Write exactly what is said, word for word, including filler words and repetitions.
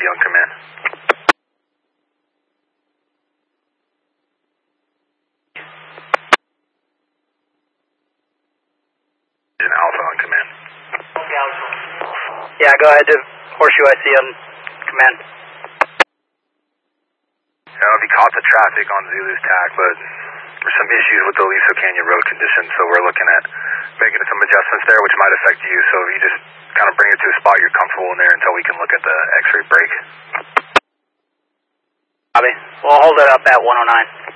Yankee on command. Alpha on command. Yeah, go ahead to Horseshoe I C on command. I don't know if you caught the traffic on Zulu's tack, but there's some issues with the Aliso Canyon road conditions, so we're looking at making some adjustments there, which might affect you, so if you just kind of bring it to a spot you're comfortable in there until we can look at the X-ray break. Copy. We'll hold it up at one oh nine.